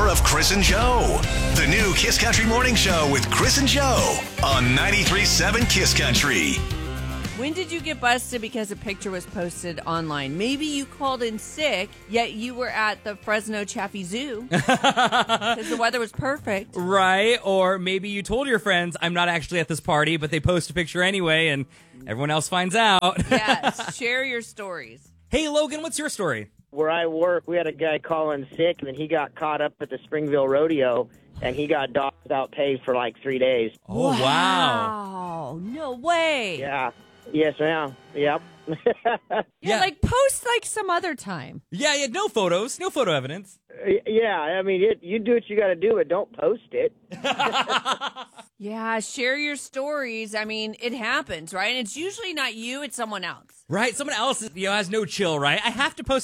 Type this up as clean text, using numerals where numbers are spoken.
more of Chris and Joe. The new Kiss Country Morning Show with Chris and Joe on 93.7 Kiss Country. When did you get busted because a picture was posted online? Maybe you called in sick, yet you were at the Fresno Chaffee Zoo because the weather was perfect. Right, or maybe you told your friends, I'm not actually at this party, but they post a picture anyway, and everyone else finds out. Yes, share your stories. Hey, Logan, what's your story? Where I work, we had a guy call in sick, and then he got caught up at the Springville Rodeo, and he got docked without pay for like 3 days. Oh, wow. Wow, no way. Yeah. Yes, ma'am. Yep. Yeah, like post like some other time. Yeah, no photos, no photo evidence. Yeah, I mean, you do what you got to do, but don't post it. Yeah, share your stories. I mean, it happens, right? And it's usually not you, it's someone else. Right, someone else has no chill, right? I have to post